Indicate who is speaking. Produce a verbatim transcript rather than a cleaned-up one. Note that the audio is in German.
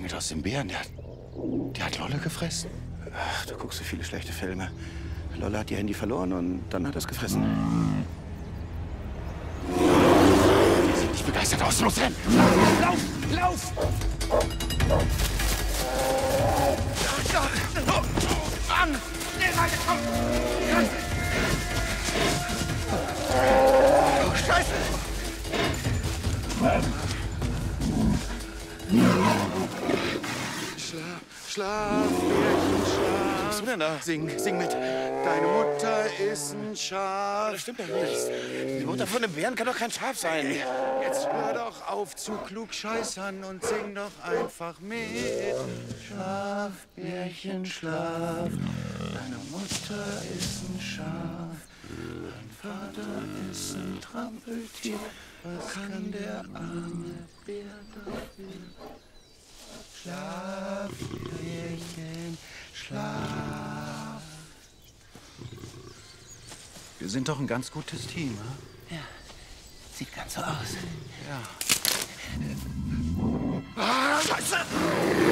Speaker 1: mit aus dem Bären? Der, der hat Lolle gefressen.
Speaker 2: Ach, du guckst so viele schlechte Filme. Lolle hat ihr Handy verloren und dann hat er es gefressen.
Speaker 1: Die sieht nicht begeistert aus. Los, renn! Lauf! Lauf! Ach Gott! Mann! Schnell weiter, komm! Oh, Scheiße!
Speaker 2: Schlaf, schlaf, Bärchen, schlaf.
Speaker 1: Was bist du denn da?
Speaker 2: Sing, sing mit. Deine Mutter ist ein Schaf.
Speaker 1: Das stimmt doch nicht. Die Mutter von einem Bären kann doch kein Schaf sein.
Speaker 2: Jetzt hör doch auf zu klug scheißern und sing doch einfach mit. Schlaf, Bärchen, schlaf. Deine Mutter ist ein Schaf. Dein Vater ist ein Trampeltier. Was kann der arme Bär dafür? Schlaf, Bärchen, schlaf. Wir sind doch ein ganz gutes Team, ne?
Speaker 3: Ja, sieht ganz so aus.
Speaker 2: Ja. Ah, Scheiße!